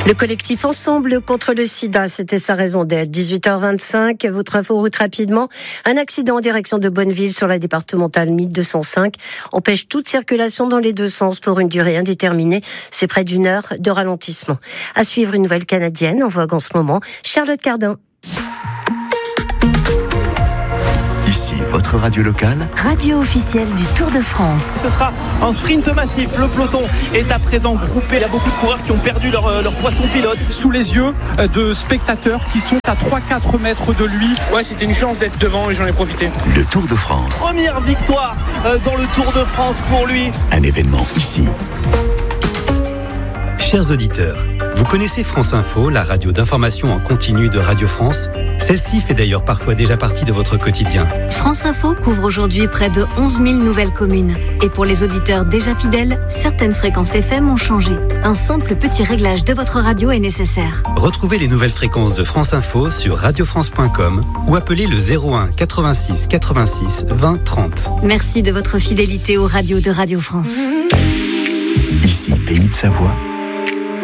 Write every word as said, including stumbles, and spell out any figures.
Le collectif Ensemble contre le sida, c'était sa raison d'être. dix-huit heures vingt-cinq, votre info route rapidement. Un accident en direction de Bonneville sur la départementale M I D deux cent cinq empêche toute circulation dans les deux sens pour une durée indéterminée. C'est près d'une heure de ralentissement. À suivre, une nouvelle canadienne en vogue en ce moment, Charlotte Cardin. Ici, votre radio locale. Radio officielle du Tour de France. Ce sera un sprint massif. Le peloton est à présent groupé. Il y a beaucoup de coureurs qui ont perdu leur, leur poisson pilote. Sous les yeux de spectateurs qui sont à trois à quatre mètres de lui. Ouais, c'était une chance d'être devant et j'en ai profité. Le Tour de France. Première victoire dans le Tour de France pour lui. Un événement ici. Chers auditeurs, vous connaissez France Info, la radio d'information en continu de Radio France ? Celle-ci fait d'ailleurs parfois déjà partie de votre quotidien. France Info couvre aujourd'hui près de onze mille nouvelles communes. Et pour les auditeurs déjà fidèles, certaines fréquences F M ont changé. Un simple petit réglage de votre radio est nécessaire. Retrouvez les nouvelles fréquences de France Info sur radio france point com ou appelez le zéro un quatre-vingt-six quatre-vingt-six vingt trente. Merci de votre fidélité aux radios de Radio France. Ici, Pays de Savoie.